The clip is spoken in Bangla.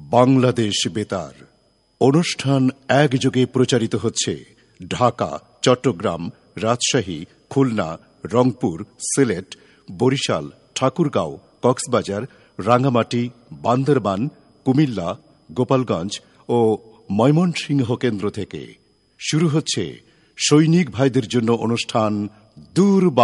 বাংলাদেশ বেতার অনুষ্ঠান একযোগে প্রচারিত হচ্ছে ঢাকা, চট্টগ্রাম, রাজশাহী, খুলনা, রংপুর, সিলেট, বরিশাল, ঠাকুরগাঁও, কক্সবাজার, রাঙ্গামাটি, বান্দরবান, কুমিল্লা, গোপালগঞ্জ ও ময়মনসিংহ কেন্দ্র থেকে। শুরু হচ্ছে সৈনিক ভাইদের জন্য অনুষ্ঠান দূর